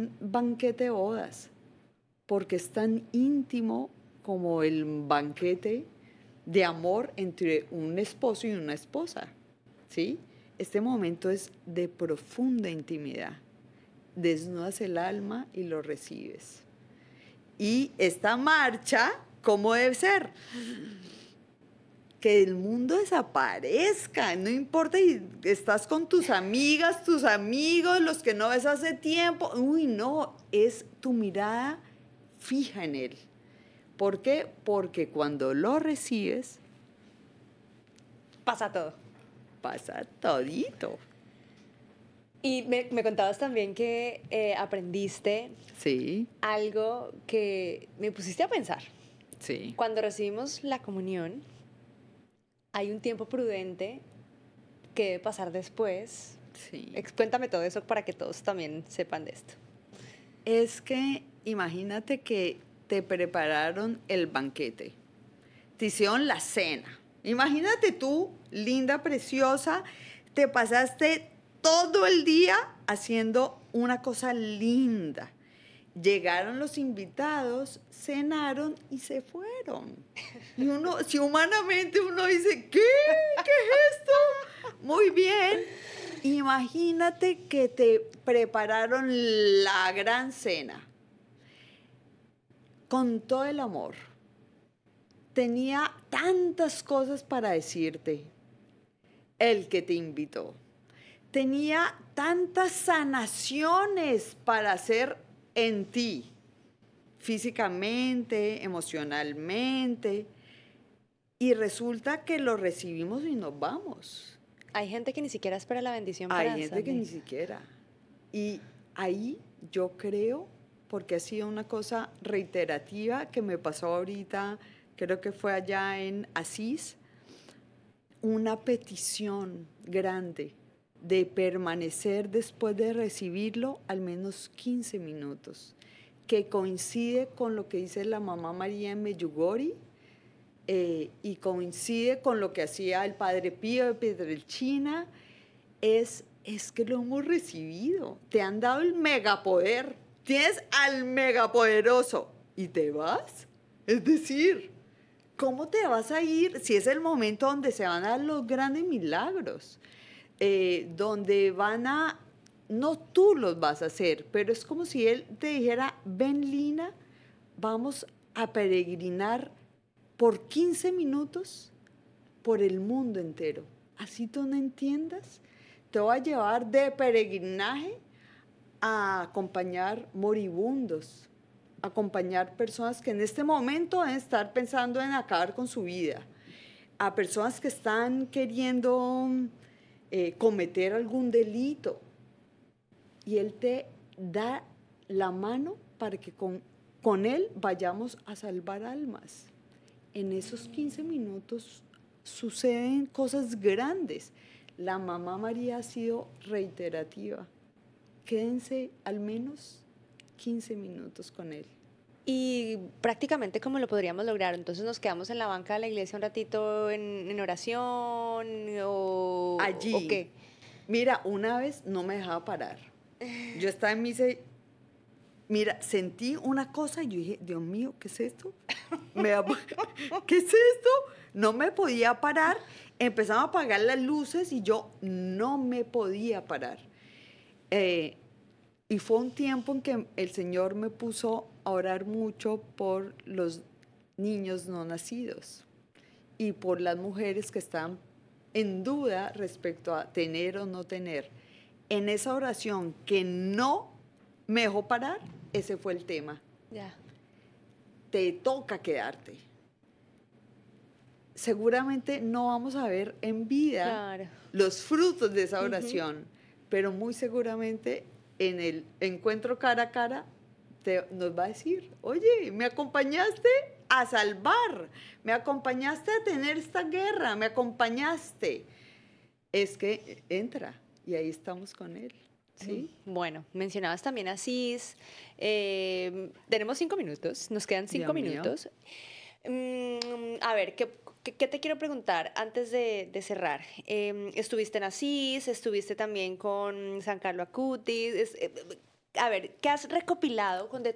un banquete de bodas, porque es tan íntimo como el banquete de amor entre un esposo y una esposa, ¿sí? Este momento es de profunda intimidad. Desnudas el alma y lo recibes. Y esta marcha, ¿cómo debe ser? Que el mundo desaparezca, no importa si estás con tus amigas, tus amigos, los que no ves hace tiempo. Uy, no, es tu mirada fija en él. ¿Por qué? Porque cuando lo recibes, Pasa todo. pasa todito. Y me contabas también que aprendiste Sí, algo que me pusiste a pensar. sí, Cuando recibimos la comunión, hay un tiempo prudente que debe pasar después. sí. Cuéntame todo eso para que todos también sepan de esto. Es que imagínate que te prepararon el banquete, te hicieron la cena. Imagínate tú, linda, preciosa, te pasaste todo el día haciendo una cosa linda. Llegaron los invitados, cenaron y se fueron. Y uno, si humanamente uno dice, ¿qué? ¿Qué es esto? Muy bien. Imagínate que te prepararon la gran cena con todo el amor. Tenía tantas cosas para decirte el que te invitó. Tenía tantas sanaciones para hacer en ti, físicamente, emocionalmente, y resulta que lo recibimos y nos vamos. Hay gente que ni siquiera espera la bendición Hay para gente que salir. ni siquiera. Y ahí yo creo, porque ha sido una cosa reiterativa que me pasó ahorita, creo que fue allá en Asís, una petición grande de permanecer después de recibirlo al menos 15 minutos, que coincide con lo que dice la mamá María en Medjugorje, y coincide con lo que hacía el Padre Pío de Pietrelcina. Es que lo hemos recibido, te han dado el megapoder, tienes al megapoderoso y te vas. Es decir, ¿cómo te vas a ir si es el momento donde se van a dar los grandes milagros? Donde van a, no tú los vas a hacer, pero es como si él te dijera, ven Lina, vamos a peregrinar por 15 minutos por el mundo entero. Así tú no entiendas, te voy a llevar de peregrinaje a acompañar moribundos, acompañar personas que en este momento deben estar pensando en acabar con su vida, a personas que están queriendo cometer algún delito. Y Él te da la mano para que con Él vayamos a salvar almas. En esos 15 minutos suceden cosas grandes. La mamá María ha sido reiterativa. Quédense al menos 15 minutos con Él. Y prácticamente cómo lo podríamos lograr. Entonces nos quedamos en la banca de la iglesia un ratito en oración o Allí, qué. mira, una vez no me dejaba parar. Yo estaba en misa y, mira, sentí una cosa y yo dije, Dios mío, ¿qué es esto? ¿Qué es esto? No me podía parar. Empezaron a apagar las luces y yo no me podía parar. Eh, y fue un tiempo en que el Señor me puso a orar mucho por los niños no nacidos y por las mujeres que están en duda respecto a tener o no tener. En esa oración que no me dejó parar, ese fue el tema. Ya. Te toca quedarte. Seguramente no vamos a ver en vida Claro. los frutos de esa Ujú. oración, pero muy seguramente en el encuentro cara a cara nos va a decir, oye, me acompañaste a salvar, me acompañaste a tener esta guerra, me acompañaste. Es que entra y ahí estamos con él, ¿sí? Bueno, mencionabas también a Asís. Tenemos 5 minutos, nos quedan Dios 5 mío. minutos. A ver, ¿qué te quiero preguntar antes de cerrar? Estuviste en Asís, estuviste también con San Carlo Acutis. a ver, ¿qué has recopilado